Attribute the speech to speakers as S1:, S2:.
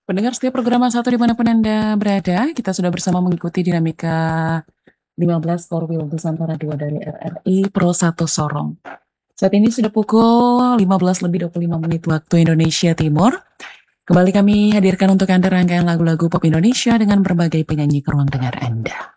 S1: Pendengar setiap program satu dimanapun Anda berada, kita sudah bersama mengikuti dinamika 15 Korwil Nusantara 2 dari RRI Pro 1 Sorong. Saat ini sudah pukul 15 lebih 25 menit waktu Indonesia Timur. Kembali kami hadirkan untuk Anda rangkaian lagu-lagu pop Indonesia dengan berbagai penyanyi ke ruang dengar Anda.